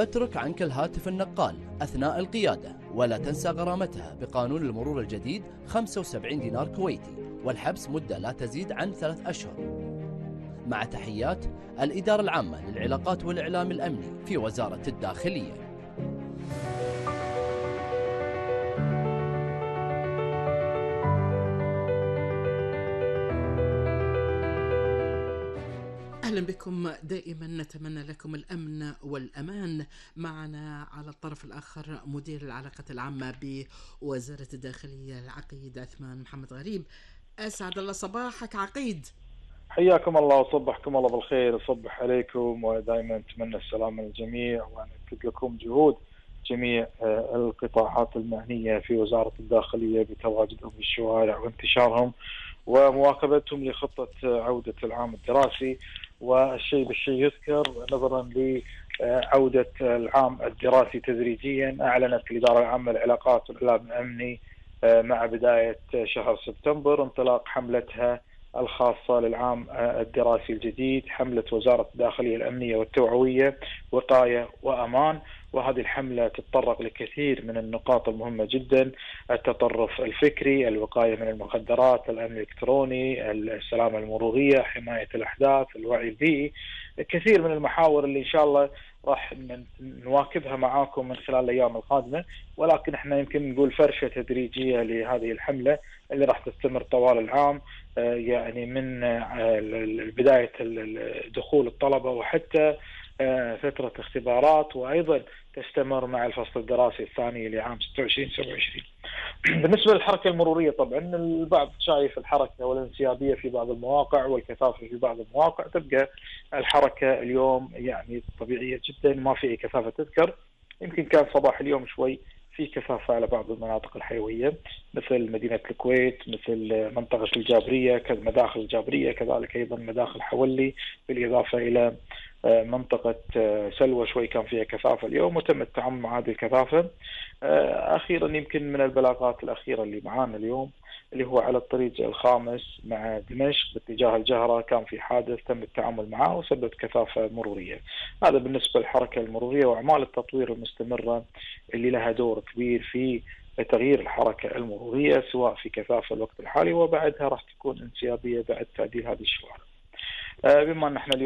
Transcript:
اترك عنك الهاتف النقال أثناء القيادة، ولا تنسى غرامتها بقانون المرور الجديد 75 دينار كويتي، والحبس مدة لا تزيد عن 3 أشهر. مع تحيات الإدارة العامة للعلاقات والإعلام الأمني في وزارة الداخلية. أهلا بكم. دائما نتمنى لكم الأمن والأمان. معنا على الطرف الآخر مدير العلاقات العامة بوزارة الداخلية العقيد عثمان محمد غريب. أسعد الله صباحك عقيد. حياكم الله وصبحكم الله بالخير، وصبح عليكم، ودائما نتمنى السلامة للجميع، ونأكد لكم جهود جميع القطاعات المعنية في وزارة الداخلية بتواجدهم في الشوارع وانتشارهم ومواكبتهم لخطة عودة العام الدراسي. والشيء بالشيء يذكر، نظرا لعودة العام الدراسي تدريجيا، أعلنت الإدارة العامة للعلاقات والإعلام الأمني مع بداية شهر سبتمبر انطلاق حملتها الخاصة للعام الدراسي الجديد، حملة وزارة الداخلية الأمنية والتوعوية وقاية وأمان. وهذه الحملة تتطرق لكثير من النقاط المهمة جدا: التطرف الفكري، الوقاية من المخدرات، الأمن الإلكتروني، السلامة المرورية، حماية الأحداث، الوعي البيئي. كثير من المحاور اللي إن شاء الله راح نواكبها معاكم من خلال الأيام القادمة، ولكن احنا يمكن نقول فرشة تدريجية لهذه الحملة اللي راح تستمر طوال العام، يعني من بداية دخول الطلبة وحتى فترة اختبارات، وأيضا تستمر مع الفصل الدراسي الثاني لعام 26-27. بالنسبة للحركة المرورية، طبعا البعض شايف الحركة والانسيابية في بعض المواقع والكثافة في بعض المواقع. تبقى الحركة اليوم يعني طبيعية جدا، ما في أي كثافة تذكر. يمكن كان صباح اليوم شوي في كثافة على بعض المناطق الحيوية مثل مدينة الكويت، مثل منطقة الجابرية، مداخل الجابرية، كذلك أيضا مداخل حولي، بالإضافة إلى منطقة سلوى شوي كان فيها كثافة اليوم، وتم التعامل مع هذه الكثافة. أخيرا يمكن من البلاغات الأخيرة اللي معانا اليوم اللي هو على الطريق الخامس مع دمشق باتجاه الجهرة، كان في حادث تم التعامل معه وسبب كثافة مرورية. هذا بالنسبة للحركة المرورية وأعمال التطوير المستمرة اللي لها دور كبير في تغيير الحركة المرورية، سواء في كثافة الوقت الحالي وبعدها راح تكون انسيابية بعد تعديل هذه الشوارع. بما أن احنا